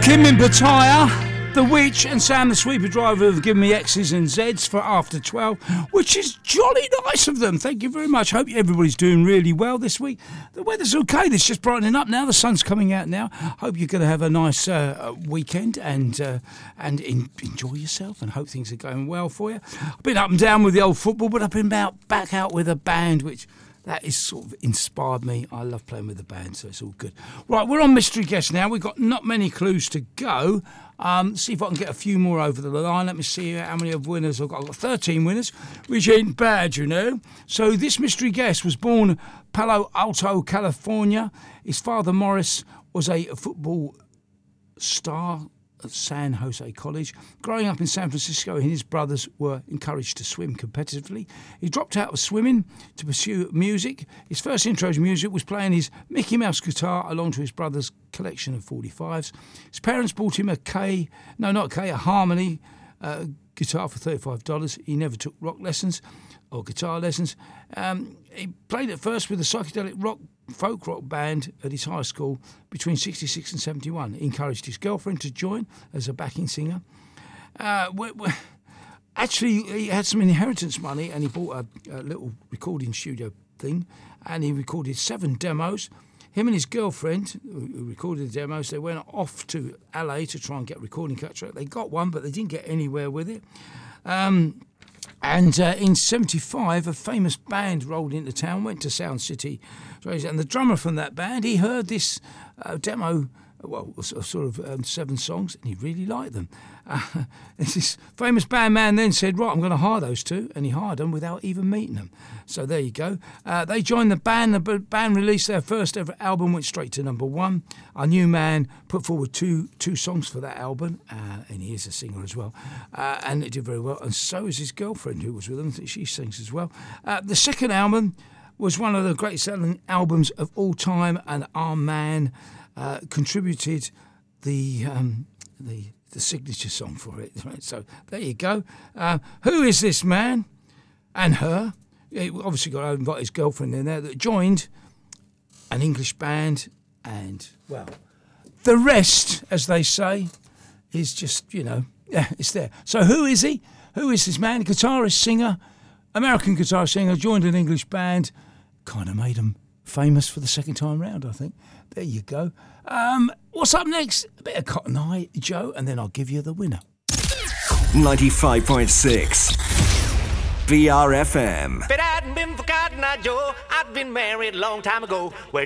Kim in Pattaya, The Witch and Sam the Sweeper Driver have given me X's and Z's for after 12, which is jolly nice of them. Thank you very much. Hope everybody's doing really well this week. The weather's okay. It's just brightening up now. The sun's coming out now. Hope you're going to have a nice weekend and enjoy yourself, and hope things are going well for you. I've been up and down with the old football, but I've been back out with a band, which... that has sort of inspired me. I love playing with the band, so it's all good. Right, we're on Mystery Guest now. We've got not many clues to go. See if I can get a few more over the line. Let me see how many of winners I've got. I've got 13 winners, which ain't bad, you know. So this Mystery Guest was born in Palo Alto, California. His father, Morris, was a football star at San Jose College. Growing up in San Francisco, he and his brothers were encouraged to swim competitively. He dropped out of swimming to pursue music. His first intro to music was playing his Mickey Mouse guitar along to his brother's collection of 45s. His parents bought him a Harmony guitar for $35. He never took rock lessons or guitar lessons. He played at first with a psychedelic folk rock band at his high school between 66 and 71. He encouraged his girlfriend to join as a backing singer. Actually, he had some inheritance money and he bought a little recording studio thing, and he recorded 7 demos. Him and his girlfriend, who recorded the demos, they went off to LA to try and get a recording contract. They got one, but they didn't get anywhere with it. And in 75, a famous band rolled into town, went to Sound City, and the drummer from that band, he heard this demo, sort of 7 songs, and he really liked them. This famous band man then said, right, I'm going to hire those 2, and he hired them without even meeting them. So there you go. They joined the band. The band released their first ever album, went straight to number 1. Our new man put forward two songs for that album, and he is a singer as well, and it did very well. And so is his girlfriend who was with him. She sings as well. The second album was one of the great selling albums of all time, and our man contributed the signature song for it. Right? So there you go. Who is this man and her? He obviously got to invite his girlfriend in there that joined an English band, and well, the rest, as they say, is just, it's there. So who is he? Who is this man? Guitarist, singer, American guitar singer, joined an English band, kind of made him famous for the second time round, I think. There you go. What's up next? A bit of Cotton Eye Joe, and then I'll give you the winner. 95.6 BRFM. If it hadn't been for Cotton Eye Joe, I'd been married a long time ago. Where